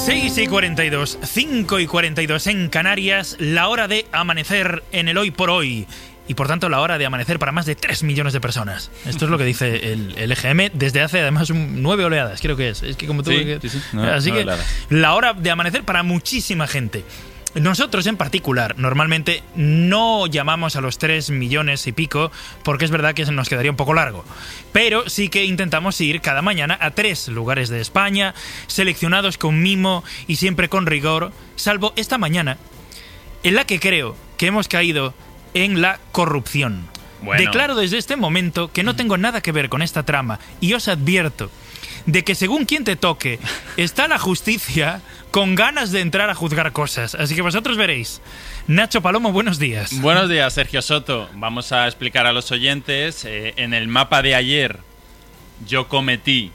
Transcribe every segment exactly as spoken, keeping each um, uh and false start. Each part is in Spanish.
seis y cuarenta y dos, cinco y cuarenta y dos en Canarias, la hora de amanecer en el Hoy por Hoy. Y por tanto la hora de amanecer para más de tres millones de personas. Esto es lo que dice el, el E G M desde hace además un, nueve oleadas, creo que es. Es que como tú... Sí, que, sí, sí. No, así no que oleadas. la hora de amanecer para muchísima gente. Nosotros en particular, normalmente no llamamos a los tres millones y pico porque es verdad que se nos quedaría un poco largo. Pero sí que intentamos ir cada mañana a tres lugares de España, seleccionados con mimo y siempre con rigor, salvo esta mañana, en la que creo que hemos caído en la corrupción. Bueno. Declaro desde este momento que no tengo nada que ver con esta trama y os advierto de que según quien te toque, está la justicia con ganas de entrar a juzgar cosas. Así que vosotros veréis. Nacho Palomo, buenos días. Buenos días, Sergio Soto. Vamos a explicar a los oyentes. Eh, en el mapa de ayer yo cometí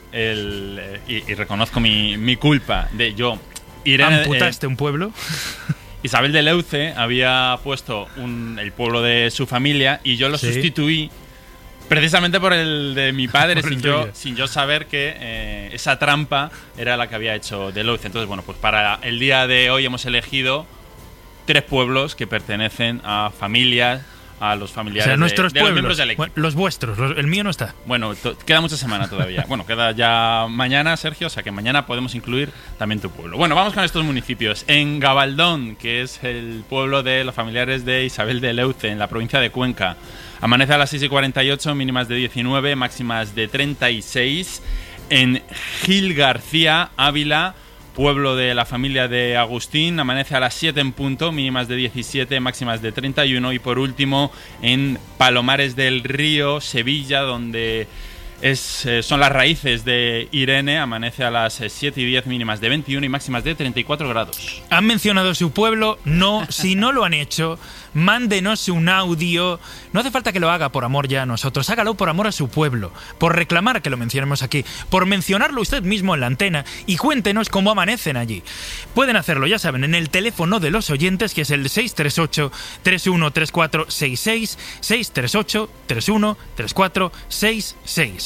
el... Eh, y, y reconozco mi, mi culpa de yo... Irene, ¿Amputaste eh, un pueblo? Isabel de Leuce había puesto un, el pueblo de su familia y yo lo Sí. sustituí precisamente por el de mi padre, Por el sin yo, tuyo. sin yo saber que eh, esa trampa era la que había hecho de Leuce. Entonces, bueno, pues para el día de hoy hemos elegido tres pueblos que pertenecen a familias, a los O familiares sea, de, nuestros de los pueblos. miembros del equipo. Bueno, los vuestros, los- el mío no está. Bueno, to- queda mucha semana todavía. Bueno, queda ya mañana, Sergio, o sea que mañana podemos incluir también tu pueblo. Bueno, vamos con estos municipios. En Gabaldón, que es el pueblo de los familiares de Isabel de Leuce, en la provincia de Cuenca, amanece a las seis y cuarenta y ocho, mínimas de diecinueve, máximas de treinta y seis. En Gil García, Ávila, pueblo de la familia de Agustín, amanece a las siete en punto, mínimas de diecisiete, máximas de treinta y uno. Y por último, en Palomares del Río, Sevilla, donde es, eh, son las raíces de Irene, amanece a las eh, siete y diez, mínimas de veintiuno y máximas de treinta y cuatro grados. ¿Han mencionado su pueblo? No. Si no lo han hecho, mándenos un audio. No hace falta que lo haga por amor ya a nosotros. Hágalo por amor a su pueblo. Por reclamar que lo mencionemos aquí. Por mencionarlo usted mismo en la antena. Y cuéntenos cómo amanecen allí. Pueden hacerlo, ya saben, en el teléfono de los oyentes, que es el seis tres ocho, tres uno tres cuatro seis seis. seis tres ocho, tres uno tres cuatro seis seis.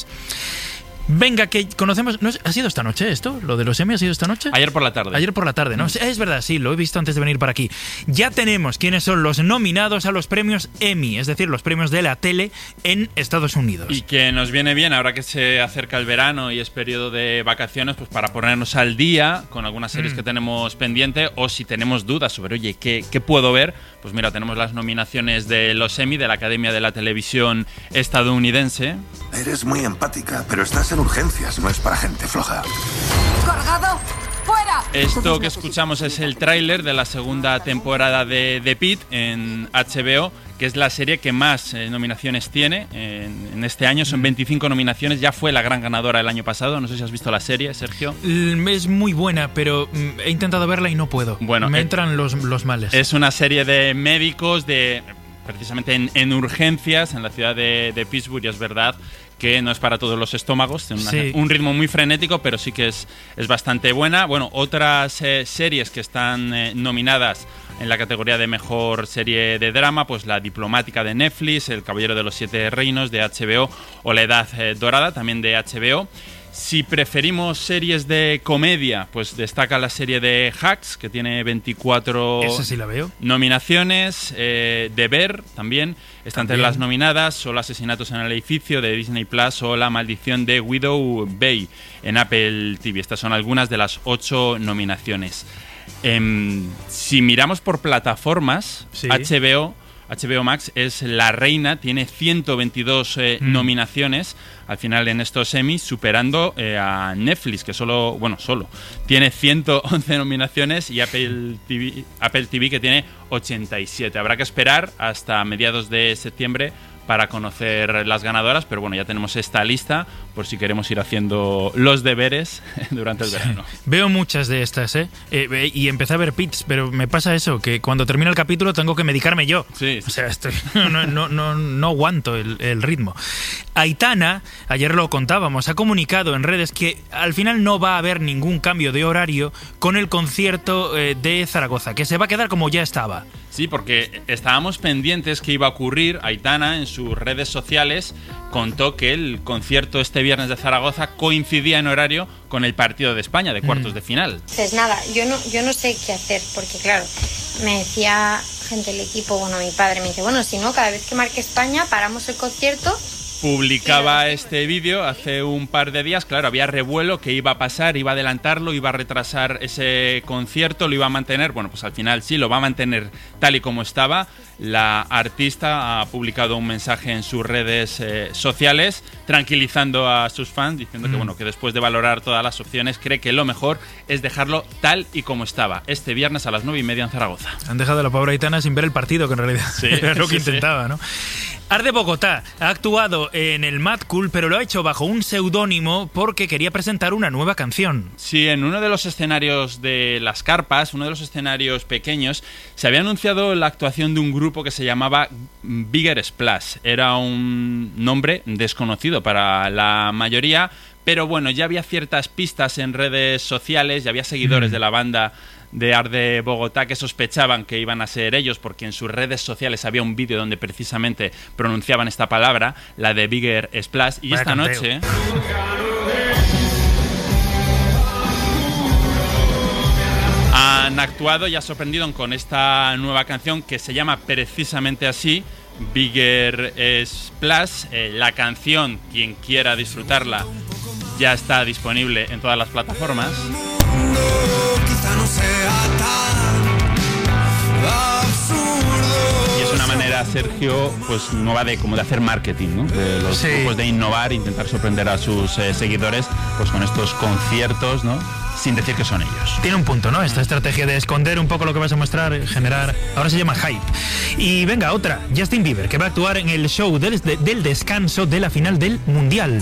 Venga, que conocemos... ¿no es- ¿Ha sido esta noche esto? ¿Lo de los Emmy ha sido esta noche? Ayer por la tarde. Ayer por la tarde, ¿no? Es verdad, sí, lo he visto antes de venir para aquí. Ya tenemos quiénes son los nominados a los premios Emmy, es decir, los premios de la tele en Estados Unidos. Y que nos viene bien ahora que se acerca el verano y es periodo de vacaciones, pues para ponernos al día con algunas series Mm. que tenemos pendiente, o si tenemos dudas sobre, oye, ¿qué, qué puedo ver? Pues mira, tenemos las nominaciones de los Emmy, de la Academia de la Televisión Estadounidense. Eres muy empática, pero estás en urgencias, no es para gente floja. ¡Cargado! ¡Fuera! Esto que escuchamos es el tráiler de la segunda temporada de The Pitt en H B O, que es la serie que más eh, nominaciones tiene en, en este año. Son veinticinco nominaciones, ya fue la gran ganadora el año pasado. No sé si has visto la serie, Sergio. Mm, Es muy buena, pero mm, he intentado verla y no puedo. Bueno, me eh, entran los, los males. Es una serie de médicos de precisamente en, en urgencias en la ciudad de, de Pittsburgh, y es verdad que no es para todos los estómagos, tiene una- Sí. un ritmo muy frenético, pero sí que es, es bastante buena. Bueno, otras eh, series que están eh, nominadas en la categoría de mejor serie de drama, pues La Diplomática de Netflix, El Caballero de los Siete Reinos de H B O o La Edad eh, Dorada, también de H B O. Si preferimos series de comedia, pues destaca la serie de Hacks, que tiene veinticuatro Esa sí la veo. nominaciones. eh, Deber también está entre También. las nominadas. Solo Asesinatos en el Edificio de Disney Plus o La Maldición de Widow Bay en Apple T V. Estas son algunas de las ocho nominaciones. Em, si miramos por plataformas, Sí. H B O H B O Max es la reina, tiene ciento veintidós eh, Mm. nominaciones al final en estos Emmy, superando eh, a Netflix, que solo, bueno, solo tiene ciento once nominaciones, y Apple T V, Apple T V que tiene ochenta y siete. Habrá que esperar hasta mediados de septiembre para conocer las ganadoras, pero bueno, ya tenemos esta lista por si queremos ir haciendo los deberes durante el verano. Veo muchas de estas, ¿eh? Eh, eh, Y empecé a ver pits, pero me pasa eso, que cuando termina el capítulo tengo que medicarme yo. Sí, sí. O sea, estoy, no, no, no, no aguanto el, el ritmo. Aitana, ayer lo contábamos, ha comunicado en redes que al final no va a haber ningún cambio de horario con el concierto eh, de Zaragoza, que se va a quedar como ya estaba. Sí, porque estábamos pendientes que iba a ocurrir. Aitana en sus redes sociales contó que el concierto este viernes de Zaragoza coincidía en horario con el partido de España de cuartos mm. de final. Pues nada, yo no, yo no sé qué hacer, porque claro, me decía gente del equipo, bueno, mi padre me dice, bueno, si no, cada vez que marque España paramos el concierto. Publicaba este vídeo hace un par de días, claro, había revuelo, que iba a pasar, iba a adelantarlo, iba a retrasar ese concierto, lo iba a mantener, bueno, pues al final sí, lo va a mantener tal y como estaba. La artista ha publicado un mensaje en sus redes eh, sociales tranquilizando a sus fans, diciendo mm. que, bueno, que después de valorar todas las opciones, cree que lo mejor es dejarlo tal y como estaba, este viernes a las nueve y media en Zaragoza. Han dejado a la pobre Aitana sin ver el partido, que en realidad sí, era lo que sí, intentaba, sí. ¿no? Art de Bogotá ha actuado en el Mad Cool, pero lo ha hecho bajo un seudónimo porque quería presentar una nueva canción. Sí, en uno de los escenarios de las carpas, uno de los escenarios pequeños, se había anunciado la actuación de un grupo que se llamaba Bigger Splash. Era un nombre desconocido para la mayoría, pero bueno, ya había ciertas pistas en redes sociales, ya había seguidores mm. de la banda de Art de Bogotá que sospechaban que iban a ser ellos, porque en sus redes sociales había un vídeo donde precisamente pronunciaban esta palabra, la de Bigger Splash, y Vaya esta canteo. noche han actuado y ha sorprendido con esta nueva canción que se llama precisamente así, Bigger Splash. Eh, la canción, quien quiera disfrutarla, ya está disponible en todas las plataformas. Y es una manera, Sergio, pues nueva de como de hacer marketing, ¿no? De los sí. grupos de innovar, intentar sorprender a sus eh, seguidores, pues con estos conciertos, ¿no? Sin decir que son ellos. Tiene un punto, ¿no? Esta estrategia de esconder un poco lo que vas a mostrar, generar... Ahora se llama hype. Y venga, otra. Justin Bieber, que va a actuar en el show del, del descanso de la final del Mundial.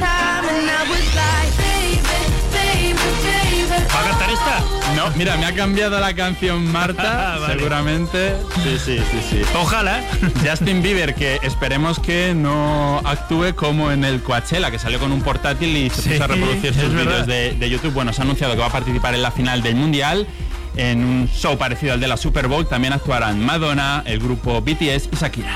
¿Va a cantar esta? No, mira, me ha cambiado la canción Marta, vale. seguramente. Sí, sí, sí, sí. Ojalá. Justin Bieber, que esperemos que no actúe como en el Coachella, que salió con un portátil y se sí, puso a reproducir sus vídeos de, de YouTube. Bueno, se ha anunciado que va a participar en la final del Mundial, en un show parecido al de la Super Bowl. También actuarán Madonna, el grupo B T S y Shakira.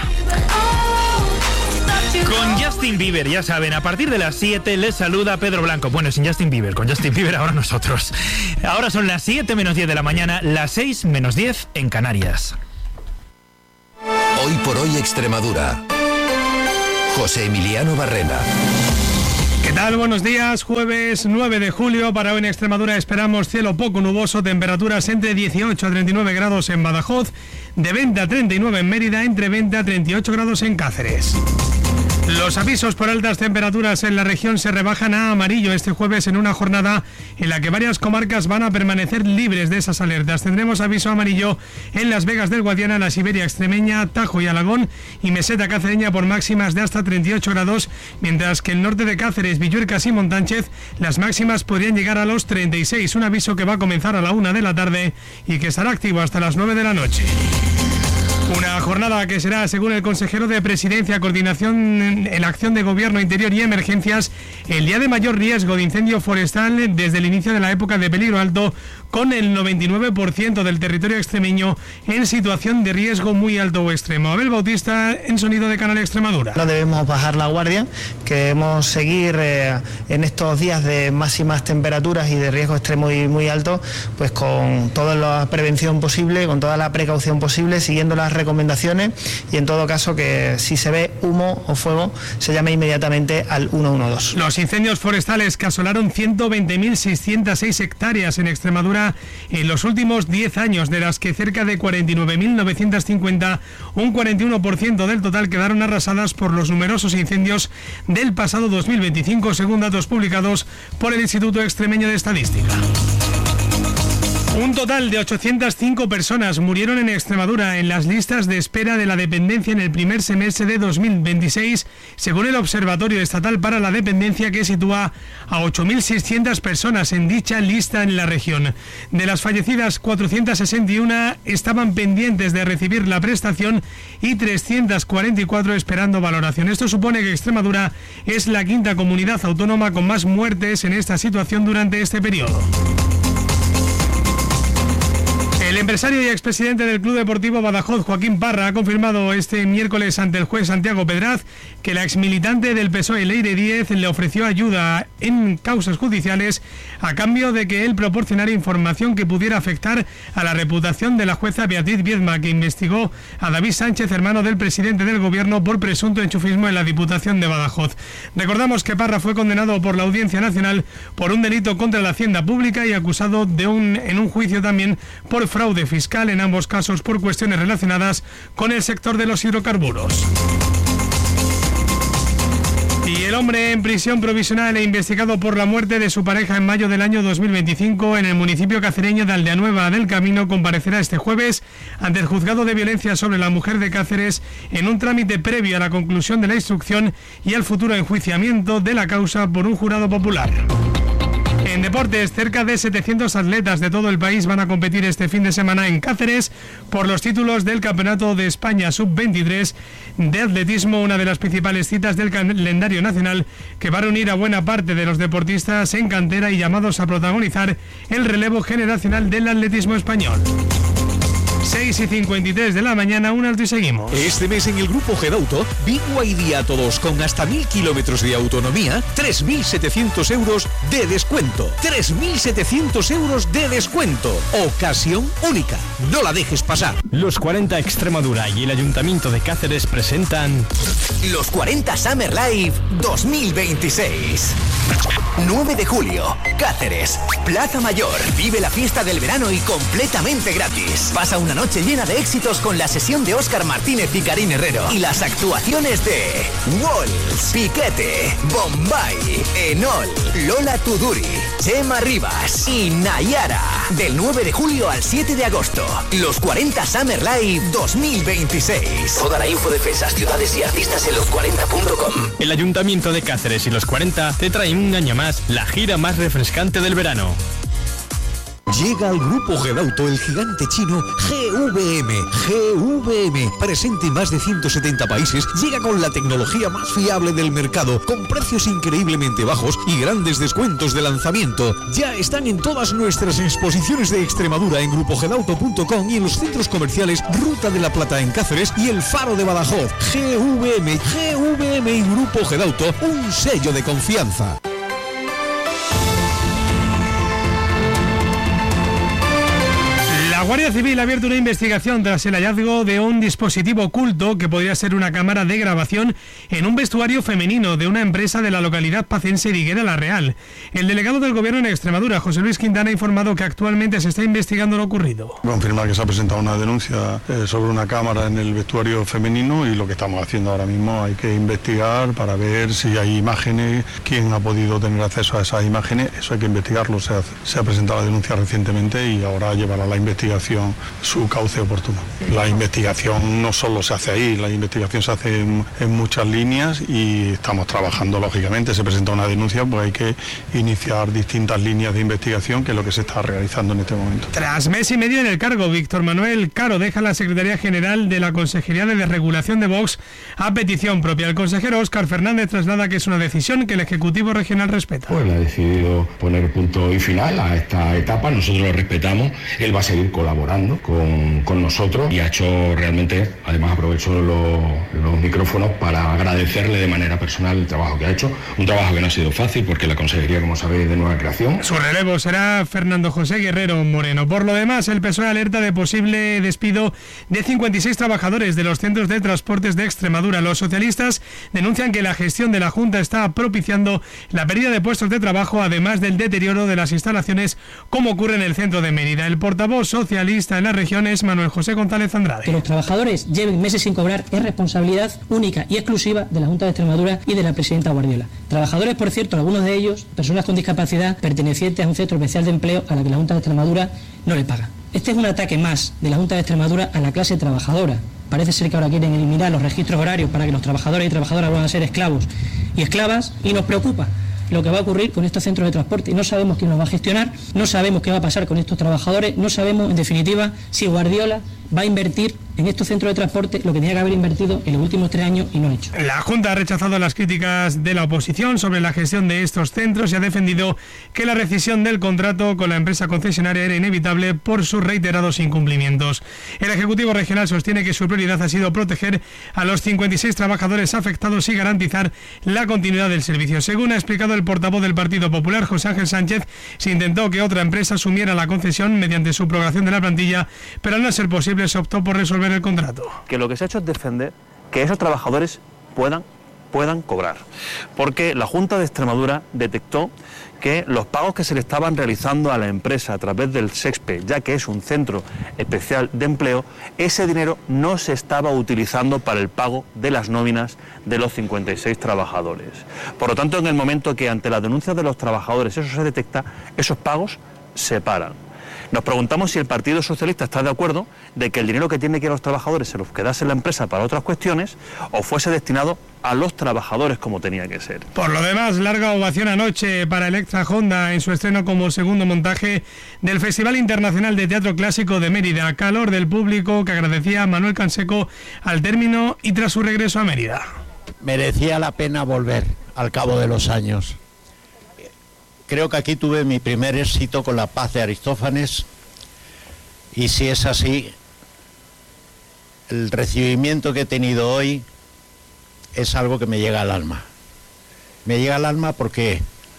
Con Justin Bieber, ya saben, a partir de las siete les saluda Pedro Blanco. Bueno, sin Justin Bieber, con Justin Bieber ahora nosotros. Ahora son las siete menos diez de la mañana, las seis menos diez en Canarias. Hoy por hoy Extremadura. José Emiliano Barrena. ¿Qué tal? Buenos días. Jueves nueve de julio. Para hoy en Extremadura esperamos cielo poco nuboso, temperaturas entre dieciocho a treinta y nueve grados en Badajoz, de veinte a treinta y nueve en Mérida, entre veinte a treinta y ocho grados en Cáceres. Los avisos por altas temperaturas en la región se rebajan a amarillo este jueves en una jornada en la que varias comarcas van a permanecer libres de esas alertas. Tendremos aviso amarillo en Las Vegas del Guadiana, la Siberia extremeña, Tajo y Alagón y meseta cacereña por máximas de hasta treinta y ocho grados, mientras que en el norte de Cáceres, Villuercas y Montánchez las máximas podrían llegar a los treinta y seis. Un aviso que va a comenzar a la una de la tarde y que estará activo hasta las nueve de la noche. Una jornada que será, según el consejero de Presidencia, Coordinación en la Acción de Gobierno, Interior y Emergencias, el día de mayor riesgo de incendio forestal desde el inicio de la época de peligro alto, con el noventa y nueve por ciento del territorio extremeño en situación de riesgo muy alto o extremo. Abel Bautista, en Sonido de Canal Extremadura. No debemos bajar la guardia, queremos seguir eh, en estos días de máximas temperaturas y de riesgo extremo y muy alto, pues con toda la prevención posible, con toda la precaución posible, siguiendo las recomendaciones, y en todo caso que si se ve humo o fuego se llame inmediatamente al uno uno dos. Los incendios forestales que asolaron ciento veinte mil seiscientas seis hectáreas en Extremadura en los últimos diez años, de las que cerca de cuarenta y nueve mil novecientos cincuenta, un cuarenta y uno por ciento del total, quedaron arrasadas por los numerosos incendios del pasado dos mil veinticinco, según datos publicados por el Instituto Extremeño de Estadística. Un total de ochocientas cinco personas murieron en Extremadura en las listas de espera de la dependencia en el primer semestre de dos mil veintiséis, según el Observatorio Estatal para la Dependencia, que sitúa a ocho mil seiscientas personas en dicha lista en la región. De las fallecidas, cuatrocientas sesenta y una estaban pendientes de recibir la prestación y trescientas cuarenta y cuatro esperando valoración. Esto supone que Extremadura es la quinta comunidad autónoma con más muertes en esta situación durante este periodo. El empresario y expresidente del Club Deportivo Badajoz, Joaquín Parra, ha confirmado este miércoles ante el juez Santiago Pedraz que la exmilitante del P S O E, Leire Díez, le ofreció ayuda en causas judiciales a cambio de que él proporcionara información que pudiera afectar a la reputación de la jueza Beatriz Viedma, que investigó a David Sánchez, hermano del presidente del gobierno, por presunto enchufismo en la Diputación de Badajoz. Recordamos que Parra fue condenado por la Audiencia Nacional por un delito contra la hacienda pública y acusado de un, en un juicio también por fraude fiscal, en ambos casos por cuestiones relacionadas con el sector de los hidrocarburos. Y el hombre en prisión provisional e investigado por la muerte de su pareja en mayo del año dos mil veinticinco en el municipio cacereño de Aldeanueva del Camino comparecerá este jueves ante el juzgado de violencia sobre la mujer de Cáceres en un trámite previo a la conclusión de la instrucción y al futuro enjuiciamiento de la causa por un jurado popular. En deportes, cerca de setecientos atletas de todo el país van a competir este fin de semana en Cáceres por los títulos del Campeonato de España sub veintitrés de atletismo, una de las principales citas del calendario nacional que va a reunir a buena parte de los deportistas en cantera y llamados a protagonizar el relevo generacional del atletismo español. seis y cincuenta y tres de la mañana, un alto y seguimos. Este mes en el Grupo Gedauto, B Y D a todos con hasta mil kilómetros de autonomía, tres mil setecientos euros de descuento. tres mil setecientos euros de descuento. Ocasión única. No la dejes pasar. Los cuarenta Extremadura y el Ayuntamiento de Cáceres presentan Los cuarenta Summer Live dos mil veintiséis. nueve de julio, Cáceres, Plaza Mayor. Vive la fiesta del verano y completamente gratis. Pasa una noche llena de éxitos con la sesión de Óscar Martínez y Karin Herrero y las actuaciones de Walls, Piquete, Bombay, Enol, Lola Tuduri, Chema Rivas y Nayara. Del nueve de julio al siete de agosto, los cuarenta Summer Live dos mil veintiséis. Toda la info de fechas, ciudades y artistas en los cuarenta punto com. El Ayuntamiento de Cáceres y los cuarenta te traen un año más la gira más refrescante del verano. Llega al Grupo Gedauto el gigante chino G V M. G V M, presente en más de ciento setenta países, llega con la tecnología más fiable del mercado, con precios increíblemente bajos y grandes descuentos de lanzamiento. Ya están en todas nuestras exposiciones de Extremadura en grupo gedauto punto com y en los centros comerciales Ruta de la Plata en Cáceres y El Faro de Badajoz. G V M, G V M y Grupo Gedauto, un sello de confianza. La Guardia Civil ha abierto una investigación tras el hallazgo de un dispositivo oculto que podría ser una cámara de grabación en un vestuario femenino de una empresa de la localidad pacense de Higuera la Real. El delegado del Gobierno en Extremadura, José Luis Quintana, ha informado que actualmente se está investigando lo ocurrido. Confirmar que se ha presentado una denuncia eh, sobre una cámara en el vestuario femenino y lo que estamos haciendo ahora mismo hay que investigar para ver si hay imágenes, quién ha podido tener acceso a esas imágenes, eso hay que investigarlo. Se ha, se ha presentado la denuncia recientemente y ahora llevará la investigación su cauce oportuno. La investigación no solo se hace ahí, la investigación se hace en, en muchas líneas y estamos trabajando lógicamente. Se presenta una denuncia, pues hay que iniciar distintas líneas de investigación, que es lo que se está realizando en este momento. Tras mes y medio en el cargo, Víctor Manuel Caro deja la Secretaría General de la Consejería de Desregulación de Vox a petición propia. El consejero Óscar Fernández traslada que es una decisión que el Ejecutivo Regional respeta. Pues ha decidido poner punto y final a esta etapa, nosotros lo respetamos, él va a seguir colaborando con, con nosotros y ha hecho realmente, además aprovecho los, los micrófonos para agradecerle de manera personal el trabajo que ha hecho, un trabajo que no ha sido fácil porque la consejería, como sabéis, de nueva creación. Su relevo será Fernando José Guerrero Moreno. Por lo demás, el P S O E alerta de posible despido de cincuenta y seis trabajadores de los centros de transportes de Extremadura. Los socialistas denuncian que la gestión de la Junta está propiciando la pérdida de puestos de trabajo, además del deterioro de las instalaciones, como ocurre en el centro de Mérida. El portavoz socialista en la región es Manuel José González Andrade. Que los trabajadores lleven meses sin cobrar es responsabilidad única y exclusiva de la Junta de Extremadura y de la presidenta Guardiola. Trabajadores, por cierto, algunos de ellos, personas con discapacidad pertenecientes a un centro especial de empleo a la que la Junta de Extremadura no le paga. Este es un ataque más de la Junta de Extremadura a la clase trabajadora. Parece ser que ahora quieren eliminar los registros horarios para que los trabajadores y trabajadoras vuelvan a ser esclavos y esclavas, y nos preocupa lo que va a ocurrir con estos centros de transporte. No sabemos quién los va a gestionar, no sabemos qué va a pasar con estos trabajadores, no sabemos, en definitiva, si Guardiola va a invertir en estos centros de transporte lo que tenía que haber invertido en los últimos tres años y no ha hecho. La Junta ha rechazado las críticas de la oposición sobre la gestión de estos centros y ha defendido que la rescisión del contrato con la empresa concesionaria era inevitable por sus reiterados incumplimientos. El Ejecutivo Regional sostiene que su prioridad ha sido proteger a los cincuenta y seis trabajadores afectados y garantizar la continuidad del servicio. Según ha explicado el portavoz del Partido Popular, José Ángel Sánchez, se intentó que otra empresa asumiera la concesión mediante subrogación de la plantilla, pero al no ser posible se optó por resolver el contrato. Que lo que se ha hecho es defender que esos trabajadores puedan, puedan cobrar, porque la Junta de Extremadura detectó que los pagos que se le estaban realizando a la empresa a través del SEXPE, ya que es un centro especial de empleo, ese dinero no se estaba utilizando para el pago de las nóminas de los cincuenta y seis trabajadores. Por lo tanto, en el momento que ante las denuncias de los trabajadores eso se detecta, esos pagos se paran. Nos preguntamos si el Partido Socialista está de acuerdo de que el dinero que tiene que ir a los trabajadores se los quedase en la empresa para otras cuestiones o fuese destinado a los trabajadores como tenía que ser. Por lo demás, larga ovación anoche para Electra Honda en su estreno como segundo montaje del Festival Internacional de Teatro Clásico de Mérida. Calor del público que agradecía a Manuel Canseco al término y tras su regreso a Mérida. Merecía la pena volver al cabo de los años. Creo que aquí tuve mi primer éxito con La Paz de Aristófanes y si es así, el recibimiento que he tenido hoy es algo que me llega al alma. Me llega al alma porque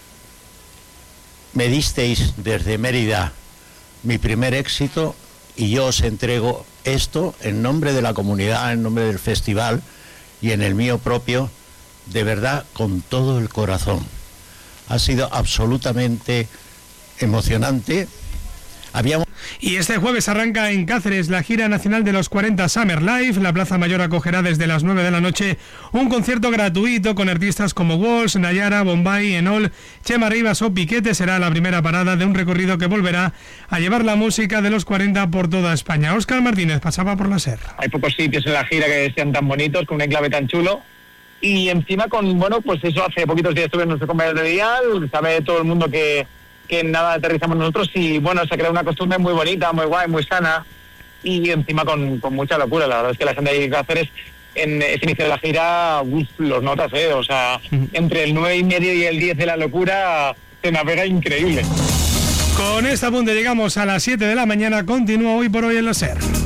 me disteis desde Mérida mi primer éxito y yo os entrego esto en nombre de la comunidad, en nombre del festival y en el mío propio, de verdad, con todo el corazón. Ha sido absolutamente emocionante. Habíamos... Y este jueves arranca en Cáceres la gira nacional de los cuarenta Summer Live. La Plaza Mayor acogerá desde las nueve de la noche un concierto gratuito con artistas como Walsh, Nayara, Bombay, Enol, Chema Rivas o Piquete. Será la primera parada de un recorrido que volverá a llevar la música de los cuarenta por toda España. Óscar Martínez pasaba por la S E R. Hay pocos sitios en la gira que sean tan bonitos, con un enclave tan chulo. Y encima con, bueno, pues eso, hace poquitos días estuve en nuestro compañero de Dial, sabe todo el mundo que, que nada aterrizamos nosotros y bueno, se ha creado una costumbre muy bonita, muy guay, muy sana y encima con, con mucha locura. La verdad es que la gente de Cáceres en ese inicio de la gira, uf, los notas, eh, o sea, entre el nueve y medio y el diez de la locura se navega increíble. Con este apunte llegamos a las siete de la mañana, continúa Hoy por Hoy en la S E R.